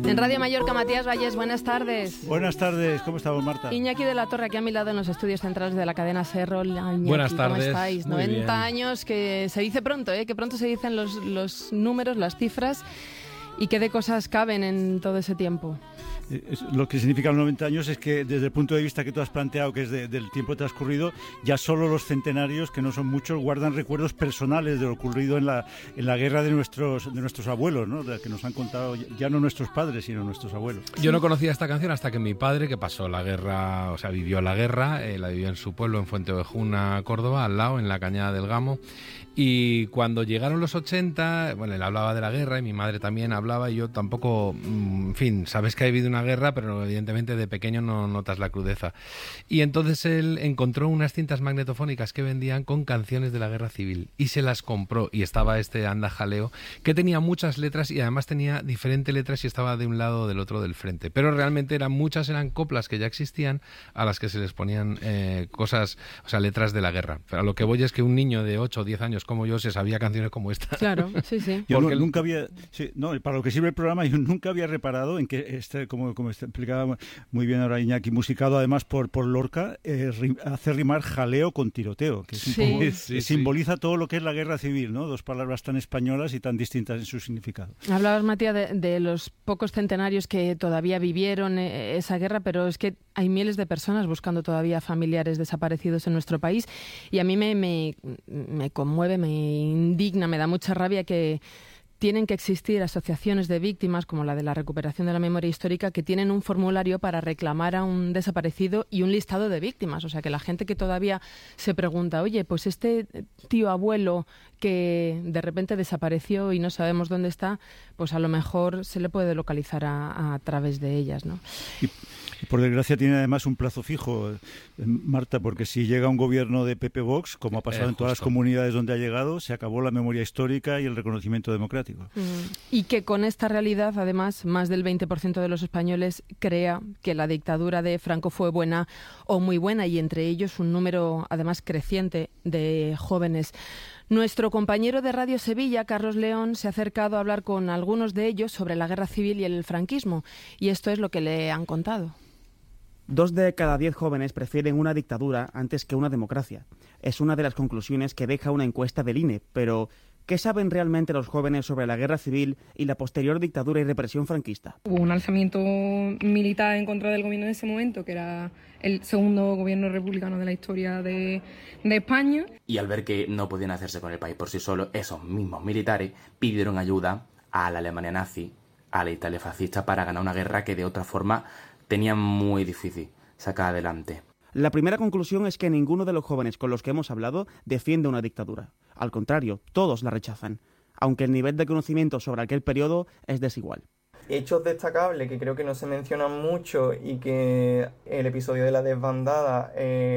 En Radio Mallorca, Matías Valles, buenas tardes. Buenas tardes, ¿cómo estamos, Marta? Iñaki de la Torre, aquí a mi lado en los estudios centrales de la cadena SER. Iñaki, buenas tardes. ¿cómo estáis? Muy 90 bien. años, que se dice pronto, que pronto se dicen los números, las cifras, y qué de cosas caben en todo ese tiempo. Lo que significan los 90 años es que desde el punto de vista que tú has planteado, que es del tiempo transcurrido, ya solo los centenarios, que no son muchos, guardan recuerdos personales de lo ocurrido en la guerra de nuestros abuelos, ¿no? De que nos han contado ya no nuestros padres, sino nuestros abuelos. Yo no conocía esta canción hasta que mi padre, que pasó la guerra, o sea, vivió la guerra, la vivió en su pueblo, en Fuenteovejuna, Córdoba, al lado, en la Cañada del Gamo. Y cuando llegaron los 80, bueno, él hablaba de la guerra y mi madre también hablaba, y yo tampoco, en fin, sabes que ha habido una guerra, pero evidentemente de pequeño no notas la crudeza. Y entonces él encontró unas cintas magnetofónicas que vendían con canciones de la guerra civil y se las compró, y estaba este Anda Jaleo, que tenía muchas letras y además tenía diferentes letras y estaba de un lado o del otro del frente. Pero realmente muchas eran coplas que ya existían a las que se les ponían cosas, o sea, letras de la guerra. Pero a lo que voy es que un niño de 8 o 10 años como yo se sabía canciones como esta. Claro, sí, sí. Yo nunca había, para lo que sirve el programa, yo nunca había reparado en que como explicaba muy bien ahora Iñaki, musicado además por Lorca, hace rimar jaleo con tiroteo, que es simboliza todo lo que es la guerra civil, ¿no? Dos palabras tan españolas y tan distintas en su significado. Hablabas, Matías, de los pocos centenarios que todavía vivieron esa guerra, pero es que hay miles de personas buscando todavía familiares desaparecidos en nuestro país, y a mí me conmueve, me indigna, me da mucha rabia que tienen que existir asociaciones de víctimas, como la de la recuperación de la memoria histórica, que tienen un formulario para reclamar a un desaparecido y un listado de víctimas. O sea, que la gente que todavía se pregunta, oye, pues este tío abuelo que de repente desapareció y no sabemos dónde está, pues a lo mejor se le puede localizar a través de ellas, ¿no? Y por desgracia tiene además un plazo fijo, Marta, porque si llega un gobierno de PP Vox, como ha pasado en todas las comunidades donde ha llegado, se acabó la memoria histórica y el reconocimiento democrático. Y que con esta realidad, además, más del 20% de los españoles crea que la dictadura de Franco fue buena o muy buena, y entre ellos un número, además, creciente de jóvenes. Nuestro compañero de Radio Sevilla, Carlos León, se ha acercado a hablar con algunos de ellos sobre la guerra civil y el franquismo, y esto es lo que le han contado. 2 de cada 10 jóvenes prefieren una dictadura antes que una democracia. Es una de las conclusiones que deja una encuesta del INE, pero ¿qué saben realmente los jóvenes sobre la guerra civil y la posterior dictadura y represión franquista? Hubo un alzamiento militar en contra del gobierno de ese momento, que era el segundo gobierno republicano de la historia de España. Y al ver que no podían hacerse con el país por sí solos, esos mismos militares pidieron ayuda a la Alemania nazi, a la Italia fascista, para ganar una guerra que de otra forma tenían muy difícil sacar adelante. La primera conclusión es que ninguno de los jóvenes con los que hemos hablado defiende una dictadura. Al contrario, todos la rechazan, aunque el nivel de conocimiento sobre aquel periodo es desigual. Hechos destacables que creo que no se mencionan mucho, y que el episodio de la desbandada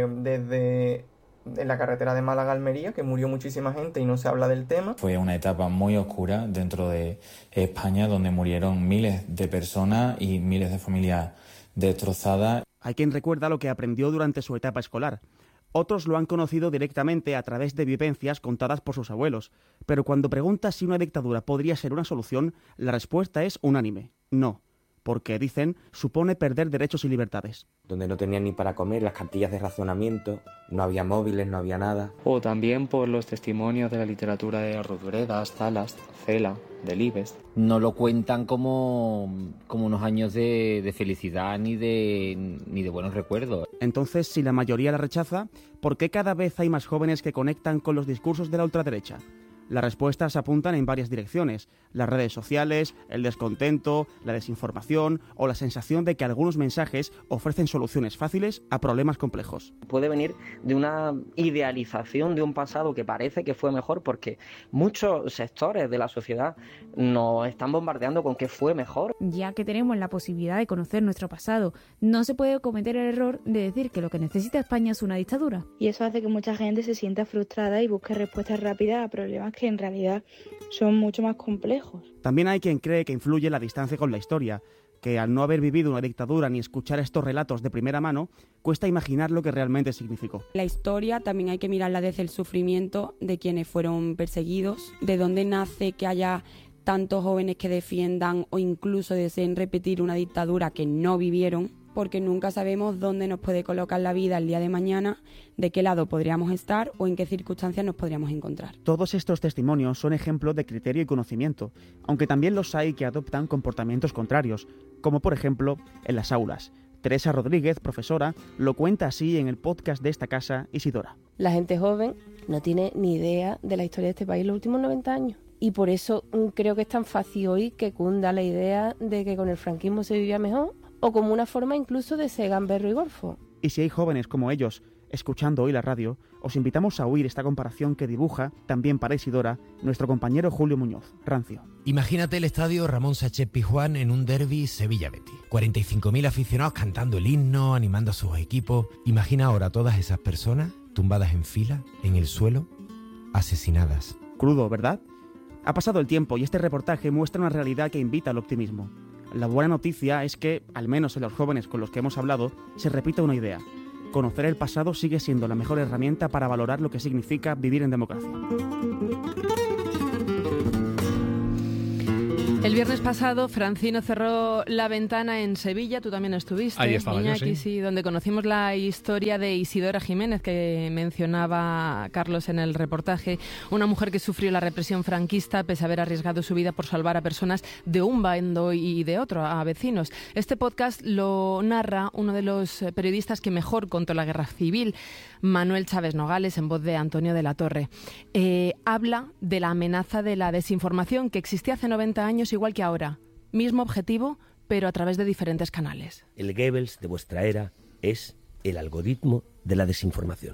desde en la carretera de Málaga a Almería, que murió muchísima gente y no se habla del tema. Fue una etapa muy oscura dentro de España, donde murieron miles de personas y miles de familias destrozadas. Hay quien recuerda lo que aprendió durante su etapa escolar. Otros lo han conocido directamente a través de vivencias contadas por sus abuelos. Pero cuando preguntas si una dictadura podría ser una solución, la respuesta es unánime: no. Porque, dicen, supone perder derechos y libertades. Donde no tenían ni para comer, las cantillas de racionamiento, no había móviles, no había nada. O también por los testimonios de la literatura de Rodoreda, Salas, Cela, Delibes. No lo cuentan como unos años de felicidad ni de buenos recuerdos. Entonces, si la mayoría la rechaza, ¿por qué cada vez hay más jóvenes que conectan con los discursos de la ultraderecha? Las respuestas apuntan en varias direcciones: las redes sociales, el descontento, la desinformación o la sensación de que algunos mensajes ofrecen soluciones fáciles a problemas complejos. Puede venir de una idealización de un pasado que parece que fue mejor, porque muchos sectores de la sociedad nos están bombardeando con que fue mejor. Ya que tenemos la posibilidad de conocer nuestro pasado, no se puede cometer el error de decir que lo que necesita España es una dictadura. Y eso hace que mucha gente se sienta frustrada y busque respuestas rápidas a problemas que en realidad son mucho más complejos. También hay quien cree que influye la distancia con la historia, que al no haber vivido una dictadura ni escuchar estos relatos de primera mano, cuesta imaginar lo que realmente significó. La historia también hay que mirarla desde el sufrimiento de quienes fueron perseguidos, de dónde nace que haya tantos jóvenes que defiendan o incluso deseen repetir una dictadura que no vivieron, porque nunca sabemos dónde nos puede colocar la vida el día de mañana, de qué lado podríamos estar o en qué circunstancias nos podríamos encontrar. Todos estos testimonios son ejemplos de criterio y conocimiento, aunque también los hay que adoptan comportamientos contrarios, como por ejemplo en las aulas. Teresa Rodríguez, profesora, lo cuenta así en el podcast de esta casa, Isidora. La gente joven no tiene ni idea de la historia de este país en los últimos 90 años. Y por eso creo que es tan fácil hoy que cunda la idea de que con el franquismo se vivía mejor, o como una forma incluso de ser gamberro y golfo. Y si hay jóvenes como ellos escuchando hoy la radio, os invitamos a oír esta comparación que dibuja, también para Isidora, nuestro compañero Julio Muñoz, Rancio. Imagínate el estadio Ramón Sánchez Pizjuán en un derbi Sevilla-Betis. 45.000 aficionados cantando el himno, animando a sus equipos. Imagina ahora todas esas personas tumbadas en fila, en el suelo, asesinadas. Crudo, ¿verdad? Ha pasado el tiempo y este reportaje muestra una realidad que invita al optimismo. La buena noticia es que, al menos en los jóvenes con los que hemos hablado, se repite una idea. Conocer el pasado sigue siendo la mejor herramienta para valorar lo que significa vivir en democracia. El viernes pasado, Francino cerró La Ventana en Sevilla. Tú también estuviste. Ahí estaba yo, Iñaki, sí. donde conocimos la historia de Isidora Jiménez, que mencionaba Carlos en el reportaje. Una mujer que sufrió la represión franquista pese a haber arriesgado su vida por salvar a personas de un bando y de otro, a vecinos. Este podcast lo narra uno de los periodistas que mejor contó la guerra civil, Manuel Chávez Nogales, en voz de Antonio de la Torre. Habla de la amenaza de la desinformación que existía hace 90 años igual que ahora. Mismo objetivo, pero a través de diferentes canales. El Goebbels de vuestra era es el algoritmo de la desinformación.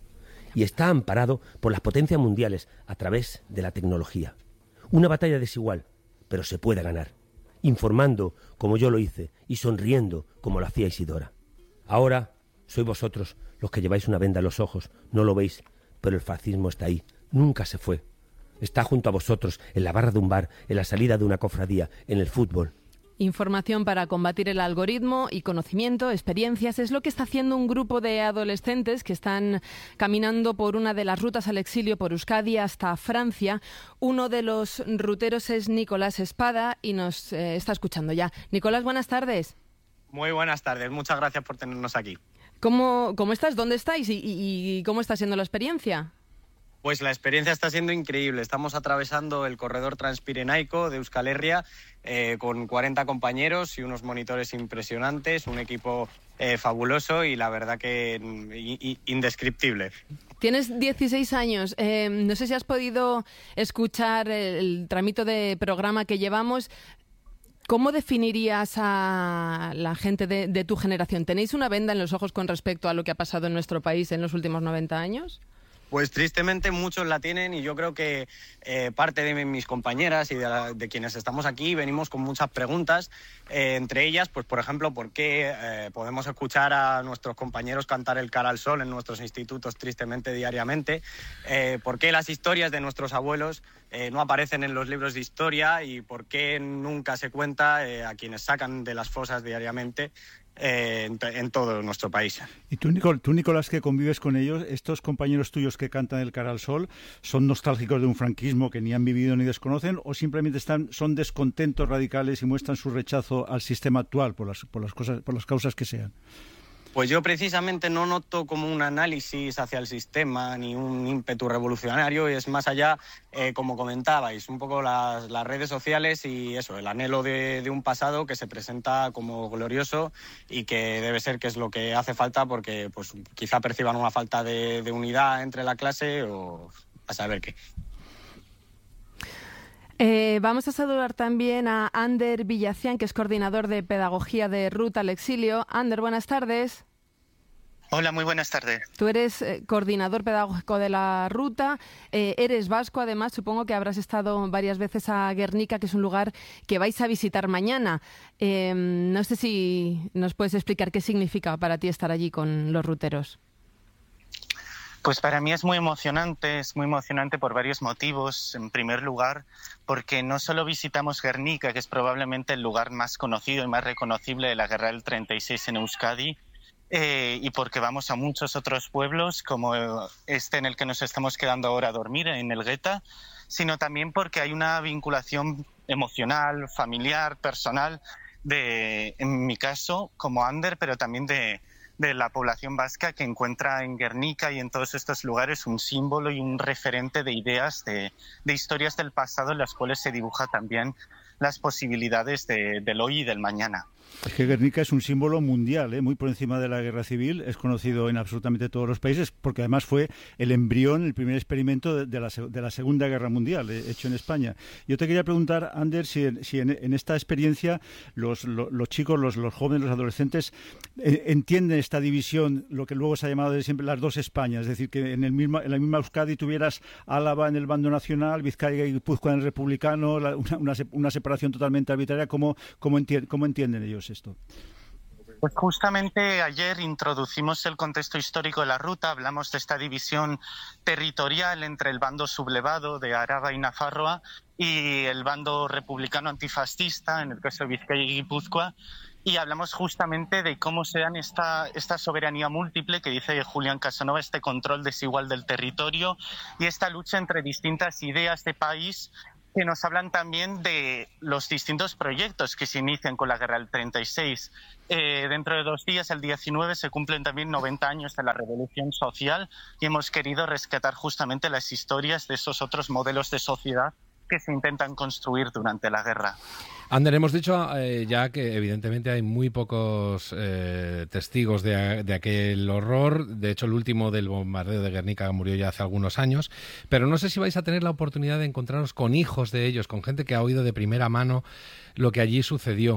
Y está amparado por las potencias mundiales a través de la tecnología. Una batalla desigual, pero se puede ganar. Informando, como yo lo hice, y sonriendo, como lo hacía Isidora. Ahora sois vosotros los que lleváis una venda en los ojos. No lo veis, pero el fascismo está ahí. Nunca se fue. Está junto a vosotros, en la barra de un bar, en la salida de una cofradía, en el fútbol. Información para combatir el algoritmo y conocimiento, experiencias, es lo que está haciendo un grupo de adolescentes que están caminando por una de las rutas al exilio por Euskadi hasta Francia. Uno de los ruteros es Nicolás Espada y nos está escuchando ya. Nicolás, buenas tardes. Muy buenas tardes, muchas gracias por tenernos aquí. ¿Cómo estás? ¿Dónde estáis? ¿Y cómo está siendo la experiencia? Pues la experiencia está siendo increíble. Estamos atravesando el corredor transpirenaico de Euskal Herria con 40 compañeros y unos monitores impresionantes, un equipo fabuloso y la verdad que indescriptible. Tienes 16 años. No sé si has podido escuchar el tramito de programa que llevamos. ¿Cómo definirías a la gente de tu generación? ¿Tenéis una venda en los ojos con respecto a lo que ha pasado en nuestro país en los últimos 90 años? Pues tristemente muchos la tienen y yo creo que parte de mis compañeras y de quienes estamos aquí venimos con muchas preguntas, entre ellas, pues por ejemplo, ¿por qué podemos escuchar a nuestros compañeros cantar el cara al sol en nuestros institutos tristemente diariamente? ¿Por qué las historias de nuestros abuelos no aparecen en los libros de historia? ¿Y por qué nunca se cuenta a quienes sacan de las fosas diariamente? En todo nuestro país. Y tú, Nicolás, que convives con ellos, estos compañeros tuyos que cantan el cara al sol, ¿son nostálgicos de un franquismo que ni han vivido ni desconocen o simplemente son descontentos radicales y muestran su rechazo al sistema actual por las causas que sean? Pues yo precisamente no noto como un análisis hacia el sistema ni un ímpetu revolucionario, y es más allá, como comentabais, un poco las redes sociales y eso, el anhelo de un pasado que se presenta como glorioso y que debe ser que es lo que hace falta porque pues quizá perciban una falta de unidad entre la clase o a saber qué. Vamos a saludar también a Ander Villacián, que es coordinador de pedagogía de Ruta al Exilio. Ander, buenas tardes. Hola, muy buenas tardes. Tú eres coordinador pedagógico de la Ruta, eres vasco, además supongo que habrás estado varias veces a Guernica, que es un lugar que vais a visitar mañana. No sé si nos puedes explicar qué significa para ti estar allí con los ruteros. Pues para mí es muy emocionante por varios motivos. En primer lugar, porque no solo visitamos Guernica, que es probablemente el lugar más conocido y más reconocible de la guerra del 36 en Euskadi, y porque vamos a muchos otros pueblos, como este en el que nos estamos quedando ahora a dormir, en Elgeta, sino también porque hay una vinculación emocional, familiar, personal, en mi caso, como Ander, pero también de la población vasca, que encuentra en Guernica y en todos estos lugares un símbolo y un referente de ideas, de historias del pasado en las cuales se dibuja también las posibilidades del hoy y del mañana. Es que Guernica es un símbolo mundial, muy por encima de la guerra civil, es conocido en absolutamente todos los países, porque además fue el embrión, el primer experimento de la Segunda Guerra Mundial, hecho en España. Yo te quería preguntar, Ander, si en esta experiencia los chicos, los jóvenes, los adolescentes entienden esta división, lo que luego se ha llamado de siempre las dos Españas, es decir, que en la misma Euskadi tuvieras Álava en el bando nacional, Vizcaya y Guipúzcoa en el republicano, una separación totalmente arbitraria. ¿Cómo entienden ellos esto? Pues justamente ayer introducimos el contexto histórico de la ruta, hablamos de esta división territorial entre el bando sublevado de Araba y Nafarroa y el bando republicano antifascista, en el caso de Vizcaya y Guipúzcoa, y hablamos justamente de cómo se dan esta soberanía múltiple que dice Julián Casanova, este control desigual del territorio y esta lucha entre distintas ideas de país, que nos hablan también de los distintos proyectos que se inician con la guerra del 36. Dentro de 2 días, el 19, se cumplen también 90 años de la Revolución Social y hemos querido rescatar justamente las historias de esos otros modelos de sociedad que se intentan construir durante la guerra. Ander, hemos dicho ya que evidentemente hay muy pocos testigos de aquel horror. De hecho, el último del bombardeo de Guernica murió ya hace algunos años. Pero no sé si vais a tener la oportunidad de encontraros con hijos de ellos, con gente que ha oído de primera mano lo que allí sucedió.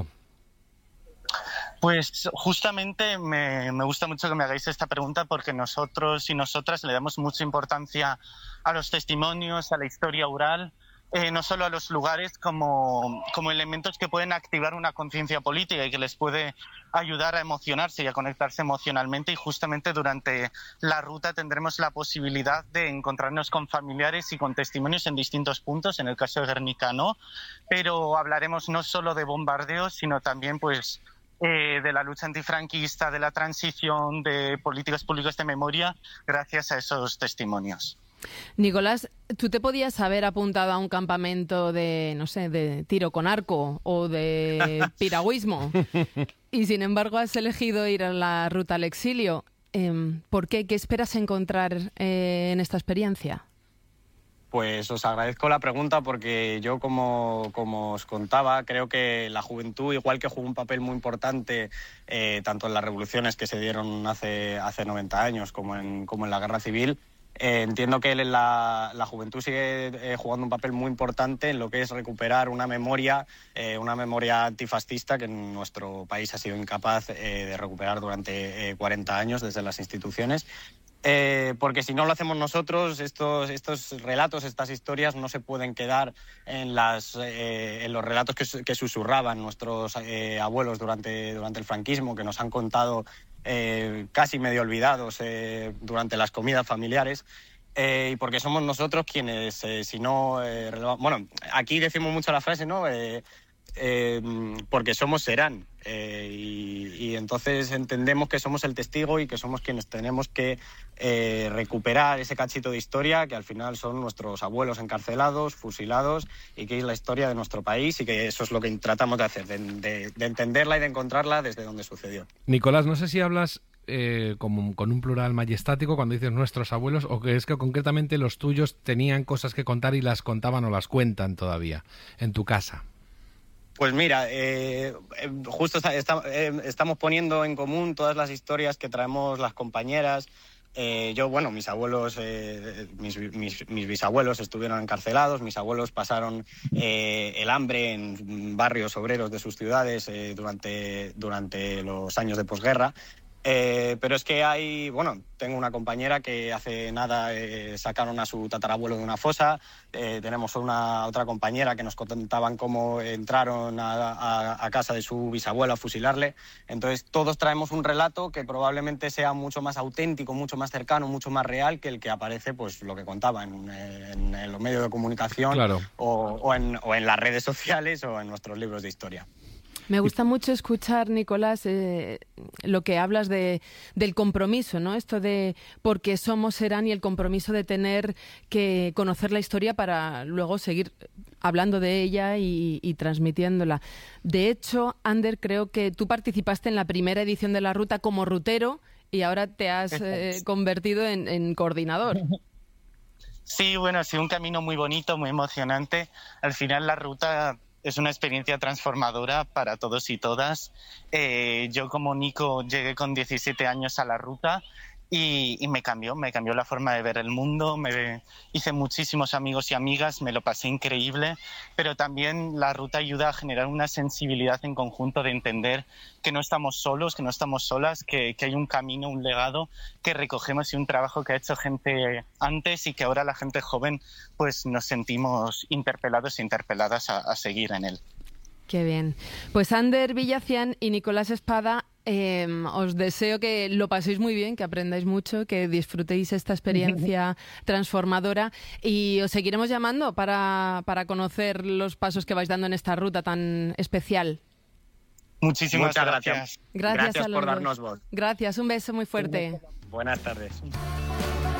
Pues justamente me gusta mucho que me hagáis esta pregunta, porque nosotros y nosotras le damos mucha importancia a los testimonios, a la historia oral, no solo a los lugares como elementos que pueden activar una conciencia política y que les puede ayudar a emocionarse y a conectarse emocionalmente. Y justamente durante la ruta tendremos la posibilidad de encontrarnos con familiares y con testimonios en distintos puntos. En el caso de Guernica no, pero hablaremos no solo de bombardeos, sino también pues de la lucha antifranquista, de la transición, de políticas públicas de memoria, gracias a esos testimonios. Nicolás, ¿tú te podías haber apuntado a un campamento de, no sé, de tiro con arco o de piragüismo y sin embargo has elegido ir a la ruta al exilio? ¿Por qué? ¿Qué esperas encontrar en esta experiencia? Pues os agradezco la pregunta, porque yo, como os contaba, creo que la juventud, igual que jugó un papel muy importante tanto en las revoluciones que se dieron hace 90 años como en la guerra civil, entiendo que la juventud sigue jugando un papel muy importante en lo que es recuperar una memoria antifascista que en nuestro país ha sido incapaz de recuperar durante 40 años desde las instituciones. Porque si no lo hacemos nosotros, estos relatos, estas historias no se pueden quedar en los relatos que susurraban nuestros abuelos durante el franquismo, que nos han contado casi medio olvidados durante las comidas familiares. Y porque somos nosotros quienes, si no... bueno, aquí decimos mucho la frase, ¿no? Porque somos serán. Y entonces entendemos que somos el testigo y que somos quienes tenemos que recuperar ese cachito de historia que al final son nuestros abuelos encarcelados, fusilados, y que es la historia de nuestro país, y que eso es lo que tratamos de hacer, de entenderla y de encontrarla desde donde sucedió. Nicolás, no sé si hablas con un plural majestático cuando dices nuestros abuelos, o que es que concretamente los tuyos tenían cosas que contar y las contaban o las cuentan todavía en tu casa. Pues mira, justo estamos poniendo en común todas las historias que traemos las compañeras. Mis abuelos, mis bisabuelos estuvieron encarcelados, mis abuelos pasaron el hambre en barrios obreros de sus ciudades durante los años de posguerra. Pero es que tengo una compañera que hace nada sacaron a su tatarabuelo de una fosa, tenemos otra compañera que nos contaban cómo entraron a casa de su bisabuelo a fusilarle. Entonces todos traemos un relato que probablemente sea mucho más auténtico, mucho más cercano, mucho más real que el que aparece, pues lo que contaba en los medios de comunicación, claro, o en las redes sociales o en nuestros libros de historia. Me gusta mucho escuchar, Nicolás, lo que hablas del compromiso, ¿no? Esto de porque somos serán y el compromiso de tener que conocer la historia para luego seguir hablando de ella y transmitiéndola. De hecho, Ander, creo que tú participaste en la primera edición de la ruta como rutero y ahora te has convertido en coordinador. Sí, bueno, ha sido un camino muy bonito, muy emocionante. Al final la ruta es una experiencia transformadora para todos y todas. Yo como Nico llegué con 17 años a la ruta y me cambió la forma de ver el mundo. Hice muchísimos amigos y amigas, me lo pasé increíble, pero también la ruta ayuda a generar una sensibilidad en conjunto de entender que no estamos solos, que no estamos solas, que hay un camino, un legado que recogemos y un trabajo que ha hecho gente antes y que ahora la gente joven pues nos sentimos interpelados e interpeladas a seguir en él. Qué bien. Pues Ander Villacián y Nicolás Espada, os deseo que lo paséis muy bien, que aprendáis mucho, que disfrutéis esta experiencia transformadora y os seguiremos llamando para conocer los pasos que vais dando en esta ruta tan especial. Muchísimas gracias. Gracias por darnos voz. Gracias, un beso muy fuerte. Buenas tardes.